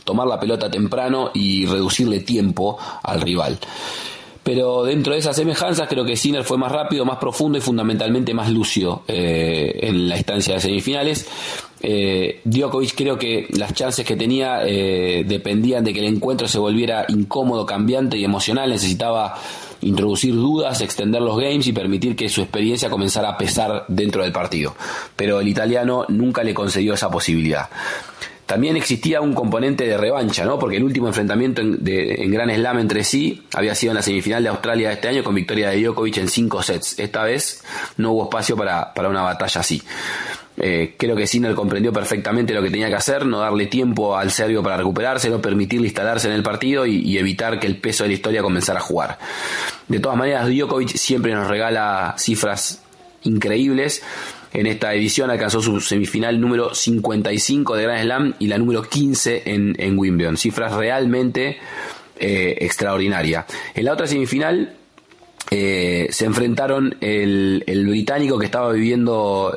tomar la pelota temprano y reducirle tiempo al rival. Pero dentro de esas semejanzas creo que Sinner fue más rápido, más profundo y fundamentalmente más lúcido en la instancia de semifinales. Djokovic, creo que las chances que tenía dependían de que el encuentro se volviera incómodo, cambiante y emocional. Necesitaba introducir dudas, extender los games y permitir que su experiencia comenzara a pesar dentro del partido. Pero el italiano nunca le concedió esa posibilidad. También existía un componente de revancha, ¿no? Porque el último enfrentamiento en Grand Slam entre sí había sido en la semifinal de Australia de este año con victoria de Djokovic en 5 sets. Esta vez no hubo espacio para una batalla así. Creo que Sinner comprendió perfectamente lo que tenía que hacer, no darle tiempo al serbio para recuperarse, no permitirle instalarse en el partido y evitar que el peso de la historia comenzara a jugar. De todas maneras, Djokovic siempre nos regala cifras increíbles. En esta edición alcanzó su semifinal número 55 de Grand Slam y la número 15 en Wimbledon. Cifras realmente extraordinarias. En la otra semifinal se enfrentaron el británico que estaba viviendo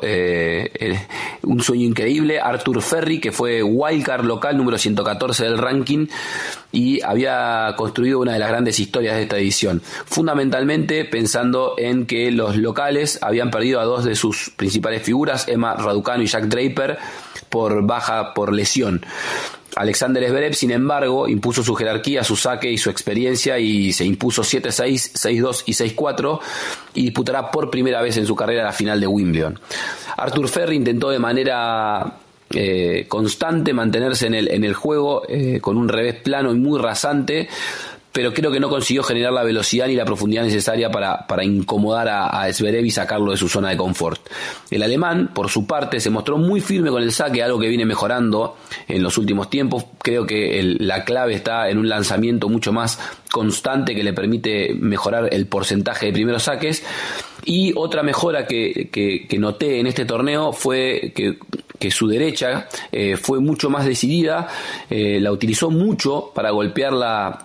un sueño increíble, Arthur Ferry, que fue wildcard local número 114 del ranking y había construido una de las grandes historias de esta edición, fundamentalmente pensando en que los locales habían perdido a dos de sus principales figuras, Emma Raducanu y Jack Draper, por baja por lesión. Alexander Zverev, sin embargo, impuso su jerarquía, su saque y su experiencia y se impuso 7-6, 6-2 y 6-4 y disputará por primera vez en su carrera la final de Wimbledon. Arthur Ferry intentó de manera constante mantenerse en el juego con un revés plano y muy rasante, pero creo que no consiguió generar la velocidad ni la profundidad necesaria para incomodar a Zverev y sacarlo de su zona de confort. El alemán, por su parte, se mostró muy firme con el saque, algo que viene mejorando en los últimos tiempos. Creo que la clave está en un lanzamiento mucho más constante que le permite mejorar el porcentaje de primeros saques. Y otra mejora que noté en este torneo fue que su derecha fue mucho más decidida, la utilizó mucho para golpearla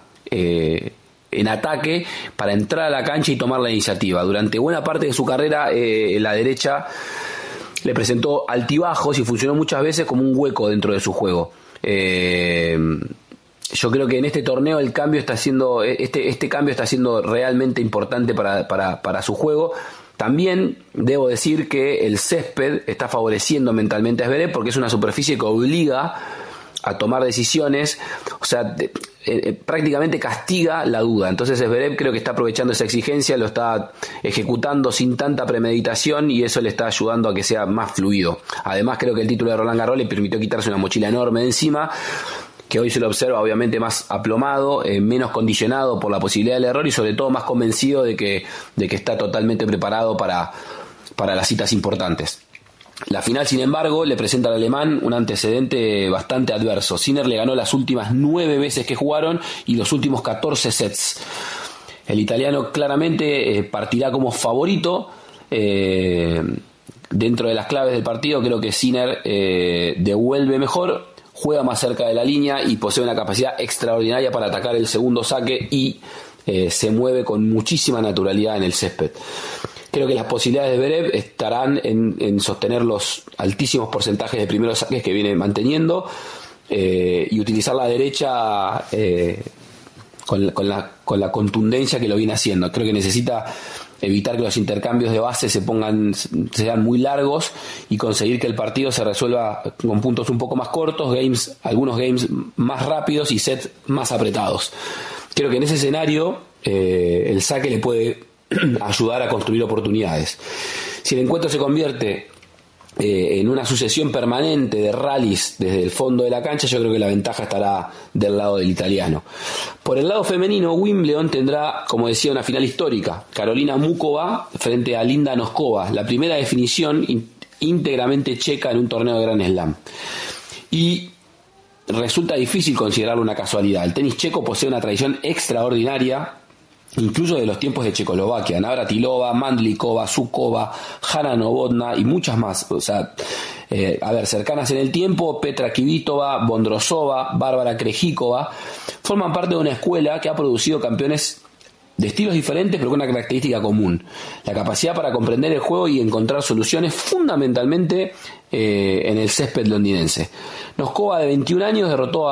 en ataque, para entrar a la cancha y tomar la iniciativa. Durante buena parte de su carrera la derecha le presentó altibajos y funcionó muchas veces como un hueco dentro de su juego. Yo creo que en este torneo el cambio está siendo este cambio está siendo realmente importante para su juego. También debo decir que el césped está favoreciendo mentalmente a Zverev porque es una superficie que obliga a tomar decisiones, o sea, prácticamente castiga la duda. Entonces Zverev creo que está aprovechando esa exigencia, lo está ejecutando sin tanta premeditación y eso le está ayudando a que sea más fluido. Además creo que el título de Roland Garros le permitió quitarse una mochila enorme de encima, que hoy se lo observa obviamente más aplomado, menos condicionado por la posibilidad del error y sobre todo más convencido de que está totalmente preparado para las citas importantes. La final, sin embargo, le presenta al alemán un antecedente bastante adverso. Sinner le ganó las últimas 9 veces que jugaron y los últimos 14 sets. El italiano claramente partirá como favorito. Dentro de las claves del partido, creo que Sinner devuelve mejor, juega más cerca de la línea y posee una capacidad extraordinaria para atacar el segundo saque y se mueve con muchísima naturalidad en el césped. Creo que las posibilidades de Zverev estarán en sostener los altísimos porcentajes de primeros saques que viene manteniendo y utilizar la derecha con la contundencia que lo viene haciendo. Creo que necesita evitar que los intercambios de base sean muy largos y conseguir que el partido se resuelva con puntos un poco más cortos, algunos games más rápidos y sets más apretados. Creo que en ese escenario el saque le puede ayudar a construir oportunidades. Si el encuentro se convierte en una sucesión permanente de rallies desde el fondo de la cancha, yo creo que la ventaja estará del lado del italiano. Por el lado femenino, Wimbledon tendrá, como decía, una final histórica. Karolina Muchova frente a Linda Noskova, la primera definición íntegramente checa en un torneo de Grand Slam. Y resulta difícil considerarlo una casualidad. El tenis checo posee una tradición extraordinaria, incluso de los tiempos de Checoslovaquia. Navratilova, Mandlikova, Zukova, Hana Novotná y muchas más. O sea, cercanas en el tiempo, Petra Kvitova, Bondrosova, Bárbara Krejcikova, forman parte de una escuela que ha producido campeones de estilos diferentes pero con una característica común: la capacidad para comprender el juego y encontrar soluciones fundamentalmente en el césped londinense. Noskova, de 21 años, derrotó